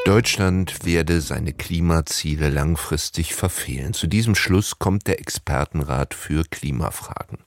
Deutschland werde seine Klimaziele langfristig verfehlen. Zu diesem Schluss kommt der Expertenrat für Klimafragen.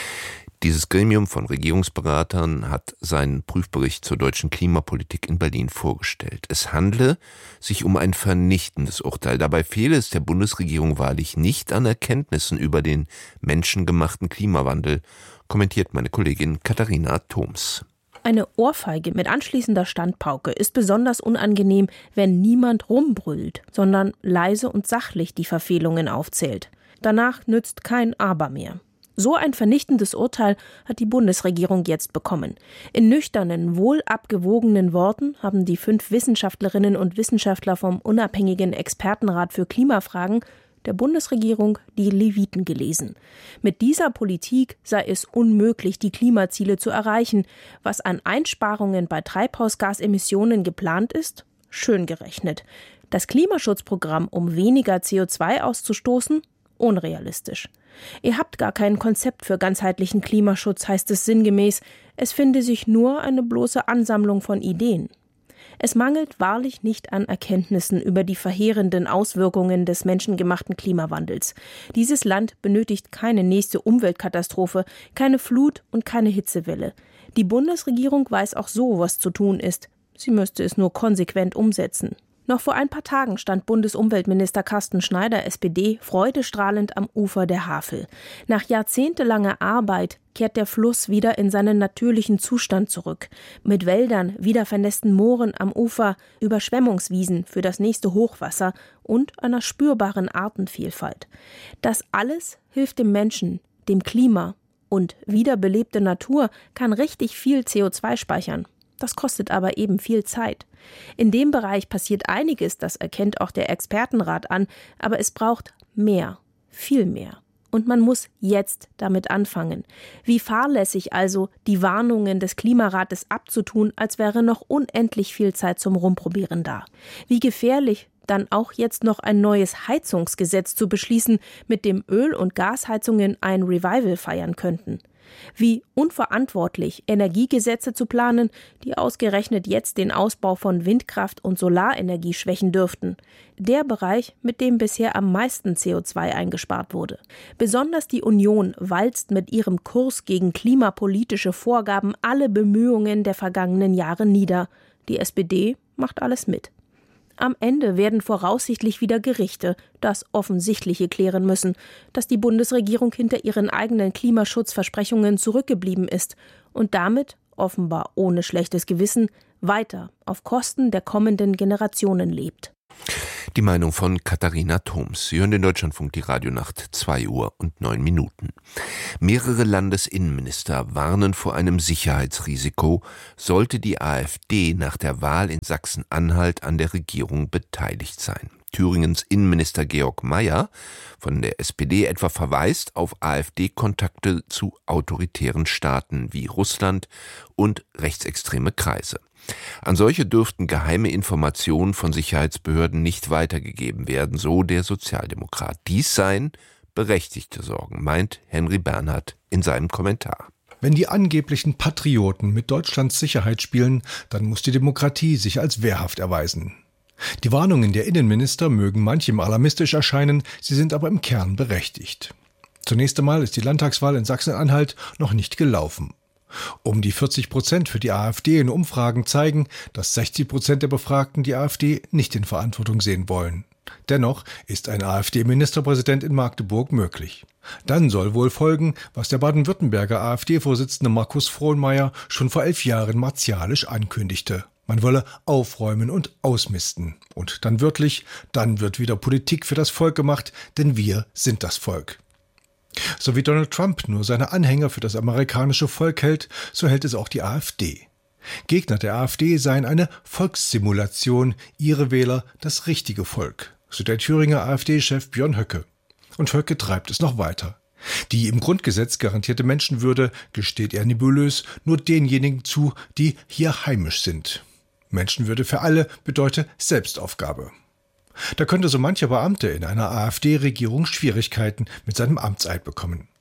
Dieses Gremium von Regierungsberatern hat seinen Prüfbericht zur deutschen Klimapolitik in Berlin vorgestellt. Es handle sich um ein vernichtendes Urteil. Dabei fehle es der Bundesregierung wahrlich nicht an Erkenntnissen über den menschengemachten Klimawandel, kommentiert meine Kollegin Katharina Thoms. Eine Ohrfeige mit anschließender Standpauke ist besonders unangenehm, wenn niemand rumbrüllt, sondern leise und sachlich die Verfehlungen aufzählt. Danach nützt kein Aber mehr. So ein vernichtendes Urteil hat die Bundesregierung jetzt bekommen. In nüchternen, wohl abgewogenen Worten haben die 5 Wissenschaftlerinnen und Wissenschaftler vom unabhängigen Expertenrat für Klimafragen der Bundesregierung die Leviten gelesen. Mit dieser Politik sei es unmöglich, die Klimaziele zu erreichen. Was an Einsparungen bei Treibhausgasemissionen geplant ist? Schön gerechnet. Das Klimaschutzprogramm, um weniger CO2 auszustoßen? Unrealistisch. Ihr habt gar kein Konzept für ganzheitlichen Klimaschutz, heißt es sinngemäß. Es finde sich nur eine bloße Ansammlung von Ideen. Es mangelt wahrlich nicht an Erkenntnissen über die verheerenden Auswirkungen des menschengemachten Klimawandels. Dieses Land benötigt keine nächste Umweltkatastrophe, keine Flut und keine Hitzewelle. Die Bundesregierung weiß auch so, was zu tun ist. Sie müsste es nur konsequent umsetzen. Noch vor ein paar Tagen stand Bundesumweltminister Carsten Schneider, SPD, freudestrahlend am Ufer der Havel. Nach jahrzehntelanger Arbeit kehrt der Fluss wieder in seinen natürlichen Zustand zurück. Mit Wäldern, wiedervernässten Mooren am Ufer, Überschwemmungswiesen für das nächste Hochwasser und einer spürbaren Artenvielfalt. Das alles hilft dem Menschen, dem Klima, und wiederbelebte Natur kann richtig viel CO2 speichern. Das kostet aber eben viel Zeit. In dem Bereich passiert einiges, das erkennt auch der Expertenrat an, aber es braucht mehr, viel mehr. Und man muss jetzt damit anfangen. Wie fahrlässig also, die Warnungen des Klimarates abzutun, als wäre noch unendlich viel Zeit zum Rumprobieren da. Wie gefährlich, dann auch jetzt noch ein neues Heizungsgesetz zu beschließen, mit dem Öl- und Gasheizungen ein Revival feiern könnten. Wie unverantwortlich, Energiegesetze zu planen, die ausgerechnet jetzt den Ausbau von Windkraft und Solarenergie schwächen dürften. Der Bereich, mit dem bisher am meisten CO2 eingespart wurde. Besonders die Union walzt mit ihrem Kurs gegen klimapolitische Vorgaben alle Bemühungen der vergangenen Jahre nieder. Die SPD macht alles mit. Am Ende werden voraussichtlich wieder Gerichte das Offensichtliche klären müssen, dass die Bundesregierung hinter ihren eigenen Klimaschutzversprechungen zurückgeblieben ist und damit, offenbar ohne schlechtes Gewissen, weiter auf Kosten der kommenden Generationen lebt. Die Meinung von Katharina Thoms. Sie hören den Deutschlandfunk, die Radionacht, 2:09. Mehrere Landesinnenminister warnen vor einem Sicherheitsrisiko, sollte die AfD nach der Wahl in Sachsen-Anhalt an der Regierung beteiligt sein. Thüringens Innenminister Georg Mayer von der SPD etwa verweist auf AfD-Kontakte zu autoritären Staaten wie Russland und rechtsextreme Kreise. An solche dürften geheime Informationen von Sicherheitsbehörden nicht weitergegeben werden, so der Sozialdemokrat. Dies seien berechtigte Sorgen, meint Henry Bernhard in seinem Kommentar. Wenn die angeblichen Patrioten mit Deutschlands Sicherheit spielen, dann muss die Demokratie sich als wehrhaft erweisen. Die Warnungen der Innenminister mögen manchem alarmistisch erscheinen, sie sind aber im Kern berechtigt. Zunächst einmal ist die Landtagswahl in Sachsen-Anhalt noch nicht gelaufen. Um die 40% für die AfD in Umfragen zeigen, dass 60% der Befragten die AfD nicht in Verantwortung sehen wollen. Dennoch ist ein AfD-Ministerpräsident in Magdeburg möglich. Dann soll wohl folgen, was der Baden-Württemberger AfD-Vorsitzende Markus Frohnmayer schon vor 11 Jahren martialisch ankündigte. Man wolle aufräumen und ausmisten. Und dann wörtlich, dann wird wieder Politik für das Volk gemacht, denn wir sind das Volk. So wie Donald Trump nur seine Anhänger für das amerikanische Volk hält, so hält es auch die AfD. Gegner der AfD seien eine Volkssimulation, ihre Wähler das richtige Volk, so der Thüringer AfD-Chef Björn Höcke. Und Höcke treibt es noch weiter. Die im Grundgesetz garantierte Menschenwürde gesteht er nebulös nur denjenigen zu, die hier heimisch sind. Menschenwürde für alle bedeutet Selbstaufgabe. Da könnte so mancher Beamte in einer AfD-Regierung Schwierigkeiten mit seinem Amtseid bekommen.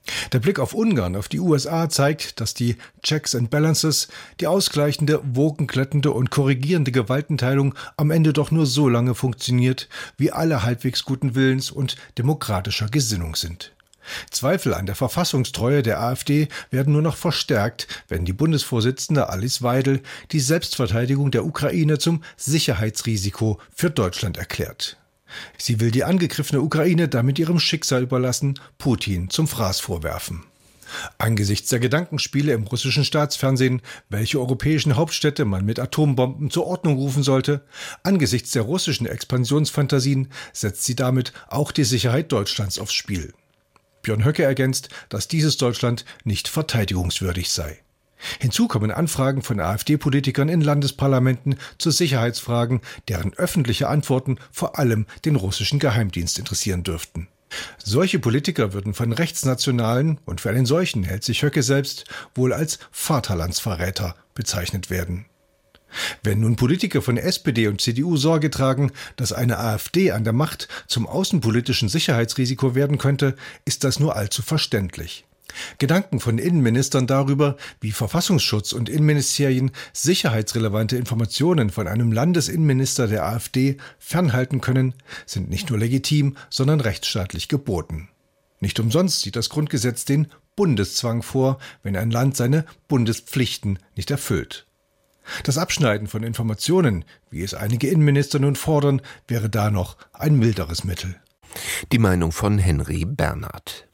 Der Blick auf Ungarn, auf die USA zeigt, dass die Checks and Balances, die ausgleichende, wogenglättende und korrigierende Gewaltenteilung am Ende doch nur so lange funktioniert, wie alle halbwegs guten Willens und demokratischer Gesinnung sind. Zweifel an der Verfassungstreue der AfD werden nur noch verstärkt, wenn die Bundesvorsitzende Alice Weidel die Selbstverteidigung der Ukraine zum Sicherheitsrisiko für Deutschland erklärt. Sie will die angegriffene Ukraine damit ihrem Schicksal überlassen, Putin zum Fraß vorwerfen. Angesichts der Gedankenspiele im russischen Staatsfernsehen, welche europäischen Hauptstädte man mit Atombomben zur Ordnung rufen sollte, angesichts der russischen Expansionsfantasien setzt sie damit auch die Sicherheit Deutschlands aufs Spiel. Björn Höcke ergänzt, dass dieses Deutschland nicht verteidigungswürdig sei. Hinzu kommen Anfragen von AfD-Politikern in Landesparlamenten zu Sicherheitsfragen, deren öffentliche Antworten vor allem den russischen Geheimdienst interessieren dürften. Solche Politiker würden von Rechtsnationalen, und für einen solchen hält sich Höcke selbst, wohl als Vaterlandsverräter bezeichnet werden. Wenn nun Politiker von SPD und CDU Sorge tragen, dass eine AfD an der Macht zum außenpolitischen Sicherheitsrisiko werden könnte, ist das nur allzu verständlich. Gedanken von Innenministern darüber, wie Verfassungsschutz und Innenministerien sicherheitsrelevante Informationen von einem Landesinnenminister der AfD fernhalten können, sind nicht nur legitim, sondern rechtsstaatlich geboten. Nicht umsonst sieht das Grundgesetz den Bundeszwang vor, wenn ein Land seine Bundespflichten nicht erfüllt. Das Abschneiden von Informationen, wie es einige Innenminister nun fordern, wäre da noch ein milderes Mittel. Die Meinung von Henry Bernhard.